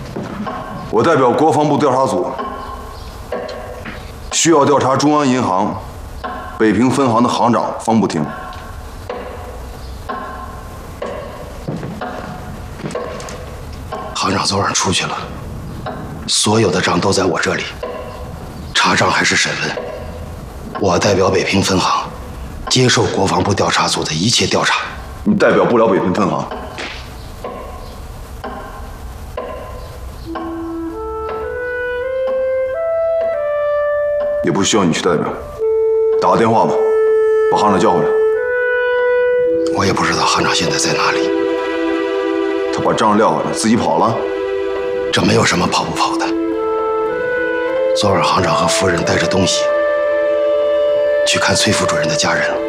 我代表国防部调查组，需要调查中央银行北平分行的行长方步亭。 行长昨晚出去了，所有的账都在我这里，查账还是审问，我代表北平分行，接受国防部调查组的一切调查。 你代表不了北平分行。也不需要你去代表，打个电话吧，把行长叫回来。 我也不知道行长现在在哪里。 他把账撂下了，自己跑了？ 这没有什么跑不跑的。昨晚行长和夫人带着东西去看崔副主任的家人了。